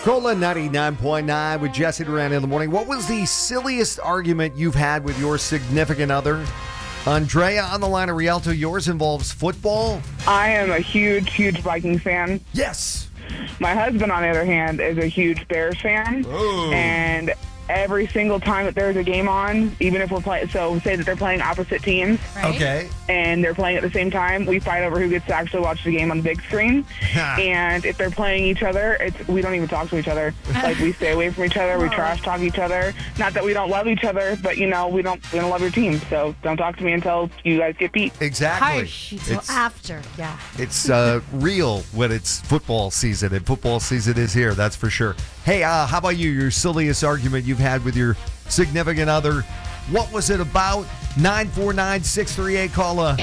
Cola 99.9 with Jesse Duran in the morning. What was the silliest argument you've had with your significant other? Andrea on the line of Rialto. Yours involves football? I am a huge Vikings fan. Yes. My husband, on the other hand, is a huge Bears fan. Oh. And every single time that there's a game on, even if we're playing, so say that they're playing opposite teams, Right? Okay. and they're playing at the same time, we fight over who gets to actually watch the game on the big screen. And if they're playing each other, we don't even talk to each other. Like, we stay away from each other. We trash talk each other. Not that we don't love each other, but we don't love your team. So don't talk to me until you guys get beat. Exactly. Until after, yeah. It's real when it's football season, and football season is here, that's for sure. Hey, how about you? Your silliest argument you've had with your significant other. What was it about? 949-638, call